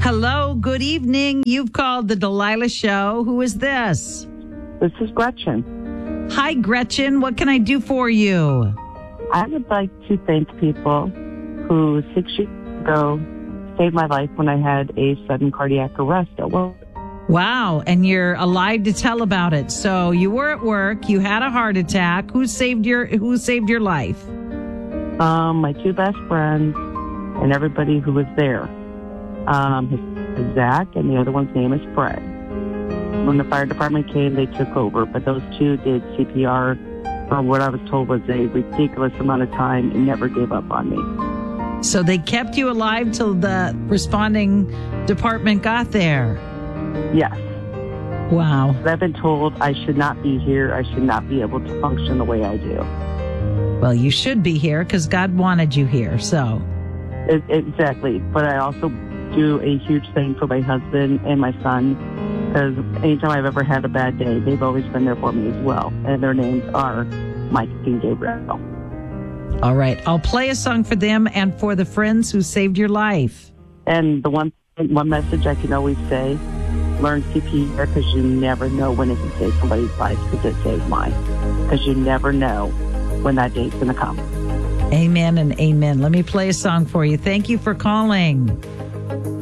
Hello, good evening. You've called the Delilah Show. Who is this? This is Gretchen. Hi, Gretchen. What can I do for you? I would like to thank people who 6 years ago saved my life when I had a sudden cardiac arrest at work. Wow, and you're alive to tell about it. So you were at work, you had a heart attack. Who saved your life? My two best friends and everybody who was there. His name is Zach, and the other one's name is Fred. When the fire department came, they took over, but those two did CPR for what I was told was a ridiculous amount of time and never gave up on me. So they kept you alive till the responding department got there. Yes. Wow. I've been told I should not be here. I should not be able to function the way I do. Well, you should be here because God wanted you here, so. Exactly. But I also do a huge thing for my husband and my son, because anytime I've ever had a bad day, they've always been there for me as well. And their names are Mike and Gabriel. All right. I'll play a song for them and for the friends who saved your life. And the one message I can always say, learn CPR, because you never know when it can save somebody's life, because it saved mine. Because you never know when that day's going to come. Amen and amen. Let me play a song for you. Thank you for calling.